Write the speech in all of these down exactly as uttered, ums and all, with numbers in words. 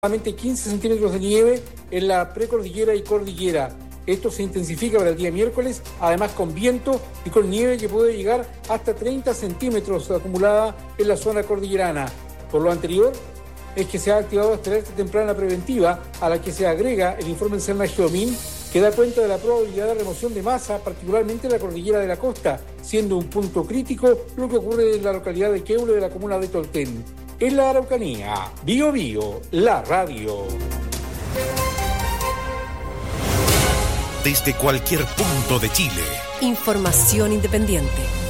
aproximadamente quince centímetros de nieve en la precordillera y cordillera. Esto se intensifica para el día miércoles, además con viento y con nieve que puede llegar hasta treinta centímetros acumulada en la zona cordillerana. Por lo anterior, es que se ha activado esta alerta temprana preventiva, a la que se agrega el informe del CERNA Geomin, que da cuenta de la probabilidad de remoción de masa, particularmente en la cordillera de la costa, siendo un punto crítico lo que ocurre en la localidad de Queule de la comuna de Tolten. En la Araucanía, Bío Bío, la radio. Desde cualquier punto de Chile. Información independiente.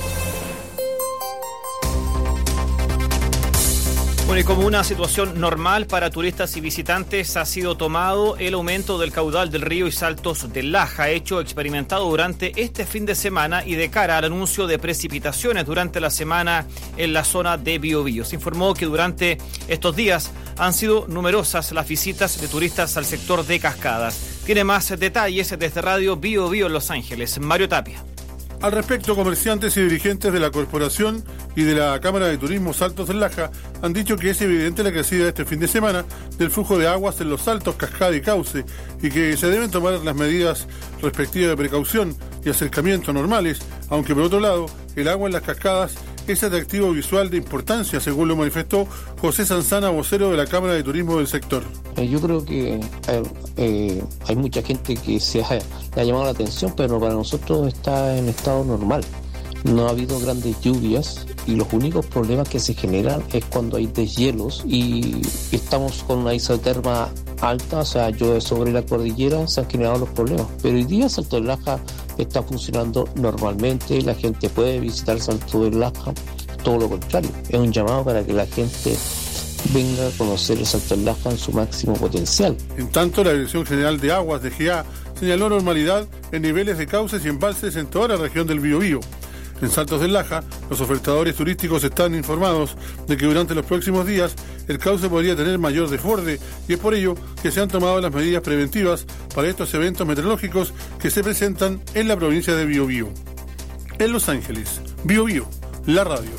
Bueno, y como una situación normal para turistas y visitantes, ha sido tomado el aumento del caudal del río y saltos del Laja, hecho experimentado durante este fin de semana y de cara al anuncio de precipitaciones durante la semana en la zona de Biobío. Se informó que durante estos días han sido numerosas las visitas de turistas al sector de Cascadas. Tiene más detalles desde Radio Biobío en Los Ángeles. Mario Tapia. Al respecto, comerciantes y dirigentes de la Corporación y de la Cámara de Turismo Saltos del Laja han dicho que es evidente la crecida este fin de semana del flujo de aguas en los saltos, cascada y cauce, y que se deben tomar las medidas respectivas de precaución y acercamiento normales, aunque por otro lado, el agua en las cascadas es atractivo visual de importancia, según lo manifestó José Sanzana, vocero de la Cámara de Turismo del sector. Eh, yo creo que eh, eh, hay mucha gente que se ha, le ha llamado la atención, pero para nosotros está en estado normal. No ha habido grandes lluvias y los únicos problemas que se generan es cuando hay deshielos y estamos con una isoterma alta, o sea, llueve sobre la cordillera, se han generado los problemas. Pero hoy día Salto del Laja está funcionando normalmente, la gente puede visitar Salto del Laja, todo lo contrario, es un llamado para que la gente venga a conocer el Salto del Laja en su máximo potencial. En tanto, la Dirección General de Aguas de G A señaló normalidad en niveles de cauces y embalses en toda la región del Biobío. En Saltos del Laja, los ofertadores turísticos están informados de que durante los próximos días el cauce podría tener mayor desborde y es por ello que se han tomado las medidas preventivas para estos eventos meteorológicos que se presentan en la provincia de Biobío. En Los Ángeles, Biobío, la radio.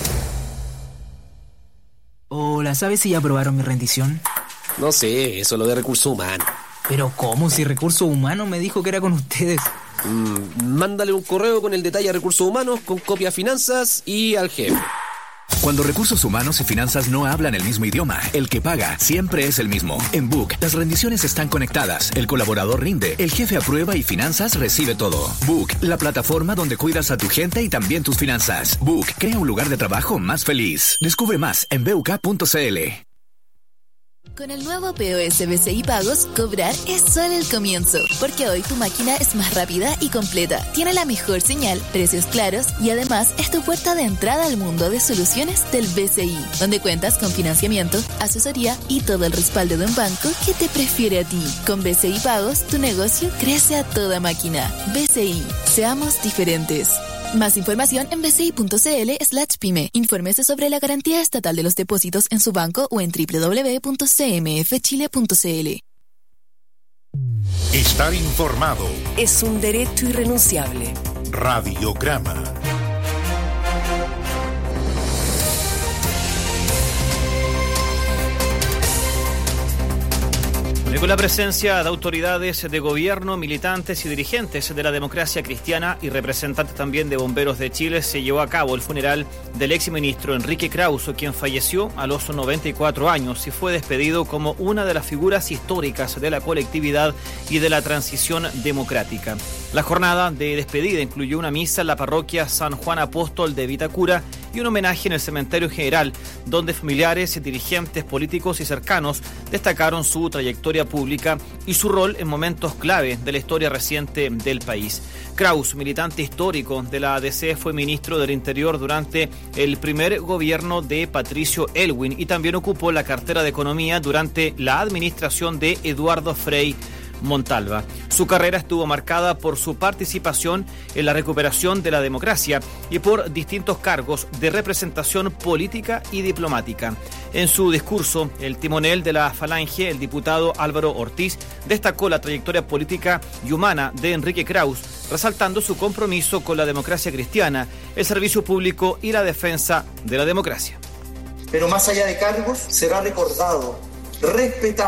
Hola, ¿sabes si ya aprobaron mi rendición? No sé, eso es lo de recursos humanos. ¿Pero cómo? Si recursos humanos me dijo que era con ustedes. Mm, mándale un correo con el detalle a recursos humanos, con copia a finanzas y al jefe. Cuando recursos humanos y finanzas no hablan el mismo idioma, el que paga siempre es el mismo. En Book, las rendiciones están conectadas, el colaborador rinde, el jefe aprueba y finanzas recibe todo. Book, la plataforma donde cuidas a tu gente y también tus finanzas. Book, crea un lugar de trabajo más feliz. Descubre más en b u k punto c l. Con el nuevo P O S B C I Pagos, cobrar es solo el comienzo, porque hoy tu máquina es más rápida y completa, tiene la mejor señal, precios claros y además es tu puerta de entrada al mundo de soluciones del B C I, donde cuentas con financiamiento, asesoría y todo el respaldo de un banco que te prefiere a ti. Con B C I Pagos, tu negocio crece a toda máquina. B C I, seamos diferentes. Más información en bci.cl slash pyme. Infórmese sobre la garantía estatal de los depósitos en su banco o en doble u doble u doble u punto c m f chile punto c l. Estar informado es un derecho irrenunciable. Radiograma. Con la presencia de autoridades de gobierno, militantes y dirigentes de la democracia cristiana y representantes también de Bomberos de Chile, se llevó a cabo el funeral del exministro Enrique Krauss, quien falleció a los noventa y cuatro años y fue despedido como una de las figuras históricas de la colectividad y de la transición democrática. La jornada de despedida incluyó una misa en la parroquia San Juan Apóstol de Vitacura y un homenaje en el cementerio general, donde familiares, dirigentes políticos y cercanos destacaron su trayectoria pública y su rol en momentos clave de la historia reciente del país. Krauss, militante histórico de la A D C, fue ministro del Interior durante el primer gobierno de Patricio Elwin y también ocupó la cartera de Economía durante la administración de Eduardo Frei Montalva. Su carrera estuvo marcada por su participación en la recuperación de la democracia y por distintos cargos de representación política y diplomática. En su discurso, el timonel de la Falange, el diputado Álvaro Ortiz, destacó la trayectoria política y humana de Enrique Krauss, resaltando su compromiso con la democracia cristiana, el servicio público y la defensa de la democracia. Pero más allá de cargos, será recordado, respetado